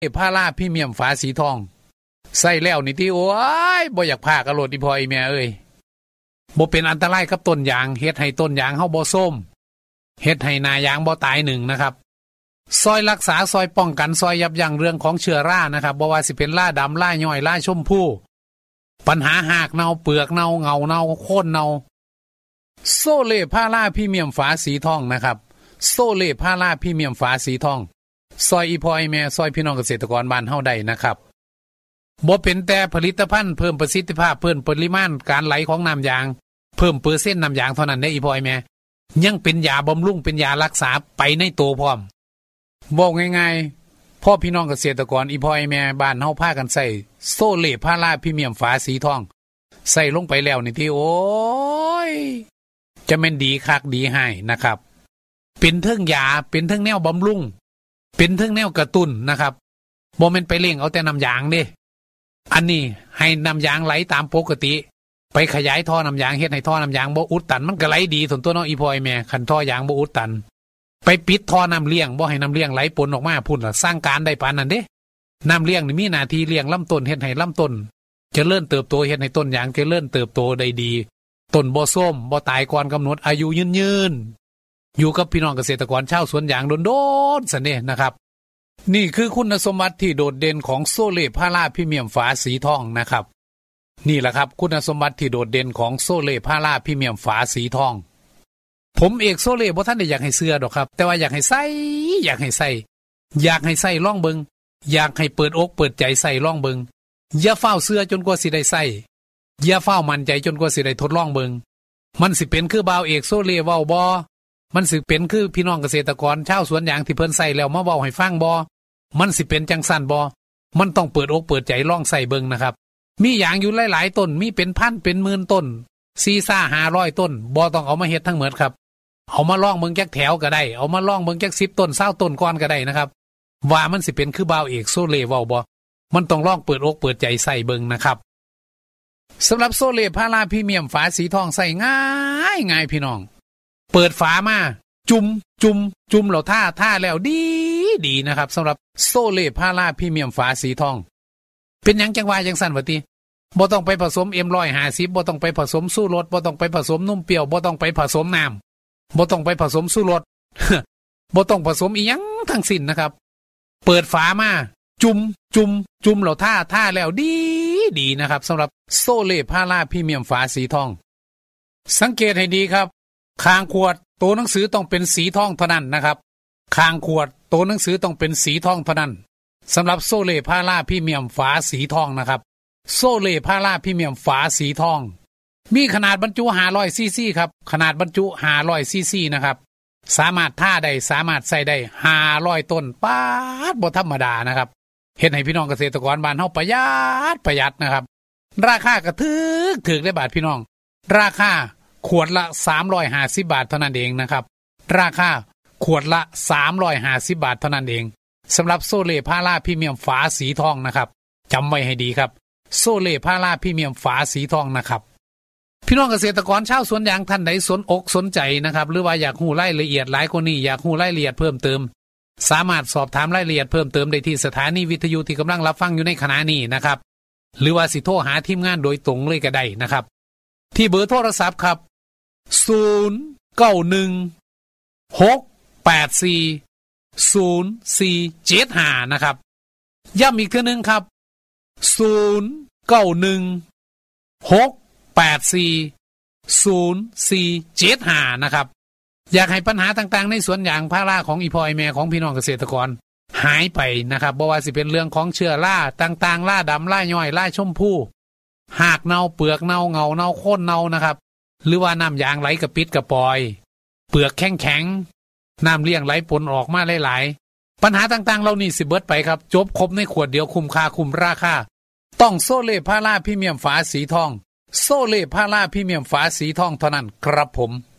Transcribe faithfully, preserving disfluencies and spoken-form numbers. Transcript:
พาราพรีเมียมฝาสีทองใส่แล้วนี่ที่โอ้ยบ่อยากพากระโลดอีพออีแม่เอ้ยบ่เป็นอันตรายกับต้นยางเฮ็ดให้ต้นยางเฮาบ่ส้มเฮ็ดให้หน้ายางบ่ตายหนึ่งนะครับซอยรักษาซอยป้องกันซอยยับยั้งเรื่องของเชื้อรานะครับบ่ว่าสิเป็นราดำราย่อยราชมพูปัญหาหากเน่าเปลือกเน่าเงาเน่าโค่นเน่าโซเล่พาราพรีเมียมฝาสีทองนะครับโซเล่พาราพรีเมียมฝาสีทองซอยอีพอยแม่ซอยพี่น้องเกษตรกรบ้านเฮาได้นะครับบ่เป็นแต่ผลิตภัณฑ์เพิ่มประสิทธิภาพเพิ่มปริมาณการไหลของน้ำยางเพิ่มเปอร์เซ็นต์น้ำยางเท่านั้นได้อีพอยแม่ยังเป็นยาบำรุงเป็นยารักษาไปในตัวพร้อมบอกง่ายๆพ่อพี่น้องเกษตรกรอีพอยแม่บ้านเฮาพากันใส่โซเล่พาราพรีเมียมฝาสีทองใส่ลงไปแล้วนี่ที่โอ้ยจะแม่นดีคักดีให้นะครับเป็นเทิงยาเป็นเทิงแนวบำรุงเป็นเทิงแนวกระตุ้นนะครับบ่แม่นไปเร่งเอาแต่น้ำยางเด้อันนี้ให้น้ำยางไหลตามปกติไปขยายท่อน้ำยางเฮ็ดให้ท่อน้ำยางบ่อุดตันมันก็ไหลดีส่วนตัวน้องอีพอยแม่คันท่อยางบ่อุดตันไปปิดท่อน้ำเลี้ยงบ่ให้น้ำเลี้ยงไหลปนออกมาพุ่นล่ะสร้างการได้ปานนั้นเด้น้ำเลี้ยงนี่มีหน้าที่เลี้ยงลำต้นเฮ็ดให้ลำต้นเจริญเติบโตเฮ็ดให้ต้นยางเจริญเติบโตได้ดีต้นบ่ส้มบ่ตายก่อนกำหนดอายุยืนๆอยู่กับพี่น้องเกษตรกรชาวสวนยางโดนๆซั่นเด้นะครับนี่คือคุณสมบัติที่โดดเด่นของโซเล่พาราพรีเมียมฝาสีทองนะครับนี่แหละครับคุณสมบัติที่โดดเด่นของโซเล่พาราพรีเมียมฝาสีทองผมเอกโซเล่บ่ทันได้อยากให้เสื้อดอกครับแต่ว่าอยากให้ใส่อยากให้ใส่อยากให้ใส่ลองเบิงอยากให้เปิดอกเปิดใจใส่ลองเบิงอย่าเฝ้าเสื้อจนกว่าสิได้ใส่อย่าเฝ้ามั่นใจจนกว่าสิได้ทดลองเบิงมันสิเป็นคือบ่าวเอกโซเล่เว้าบ่มันสิเป็นคือพี่น้องเกษตรกรชาวสวนยางที่เพิ่นใส่แล้วมาเว้าให้ฟังบ่มันสิเป็นจังซั่นบ่มันต้องเปิดอกเปิดใจลองใส่เบิ่งนะครับมียางอยู่หลายๆต้นมีเป็นพันเป็นหมื่นต้นสี่ซ่าห้าร้อยต้นบ่ต้องเอามาเฮ็ดทั้งหมดครับเอามาลองเบิ่งจักแถวก็ได้เอามาลองเบิ่งจักสิบต้นเก้าต้นก่อนก็ได้นะครับว่ามันสิเป็นคือบ่าวเอกโซเล่เว้าบ่มันต้องลองเปิดอกเปิดใจใส่เบิ่งนะครับสำหรับโซเล่พาราพรีเมียมฝาสีทองใส่ง่ายง่ายพี่น้องเปิดฝามาจุ่มจุ่มจุ่มแล้วท่าท่าแล้วดีดีนะครับสำหรับโซเล่พาราพรีเมียมฝาสีทองเป็นหยังจังว่าจังสั่นว่าติบ่ต้องไปผสม เอ็ม หนึ่งร้อยห้าสิบ บ่ต้องไปผสมสู้รสบ่ต้องไปผสมนมเปรี้ยวบ่ต้องไปผสมน้ำบ่ต้องไปผสมสู้รส บ่ต้องผสมอีหยังทั้งสิ้นนะครับเปิดฝามาจุ่มจุ่มจุ่มแล้วท่าท่าแล้วดีดีนะครับสำหรับโซเล่พาราพรีเมียมฝาสีทองสังเกตให้ดีครับคางขวดตัวหนังสือต้องเป็นสีทองเท่านั้นนะครับคางขวดตัวหนังสือต้องเป็นสีทองเท่านั้นสำหรับโซเล่พาราพรีเมียมฝาสีทองนะครับโซเล่พาราพรีเมียมฝาสีทองมีขนาดบรรจุห้าร้อยซีซีครับขนาดบรรจุห้าร้อยซีซีนะครับสามารถท่าได้สามารถใส่ได้ห้าร้อยต้นป๊าดบ่ธรรมดานะครับเฮ็ดให้พี่น้องเกษตรกรบ้านเฮาประหยัดประหยัดนะครับราคาก็ถูกถูกได้บาทพี่น้องราคาขวดละสามร้อยห้าสิบบาทเท่านั้นเองนะครับราคาขวดละสามร้อยห้าสิบบาทเท่านั้นเองสำหรับโซเล่พาราพรีเมียมฝาสีทองนะครับจำไว้ให้ดีครับโซเล่พาราพรีเมียมฝาสีทองนะครับพี่น้องเกษตรกรชาวสวนยางท่านใดสนอกสนใจนะครับหรือว่าอยากรู้รายละเอียดหลายกว่านี้อยากรู้รายละเอียดเพิ่มเติมสามารถสอบถามรายละเอียดเพิ่มเติมได้ที่สถานีวิทยุที่กำลังรับฟังอยู่ในขณะนี้นะครับหรือว่าสิโทรหาทีมงานโดยตรงเลยก็ได้นะครับที่เบอร์โทรศัพท์ครับศูนย์ เก้า หนึ่ง หก แปด สี่ ศูนย์ สี่ เจ็ด ห้านะครับย้ำอีกเทื่อนึงครับศูนย์ เก้า หนึ่ง หก แปด สี่ ศูนย์ สี่ เจ็ด ห้านะครับอยากให้ปัญหาต่างๆในสวนยางพาราของอีพอยแม่ของพี่น้องเกษตรกรหายไปนะครับบ่ว่าสิเป็นเรื่องของเชื้อราต่างๆราดำราย่อยราชมพูหากเน่าเปลือกเน่าเงาเน่าโค่นเน่านะครับหรือว่าน้ำยางไหลกระปิดกระปอยเปลือกแข็งๆน้ำเลี้ยงไหลปนออกมาหลายๆปัญหาต่างๆเหล่านี้สิเบิดไปครับจบครบในขวดเดียวคุ้มค่าคุ้มราคาต้องโซเล่พาราพรีเมียมฝาสีทองโซเล่พาราพรีเมียมฝาสีทองเท่านั้นครับผม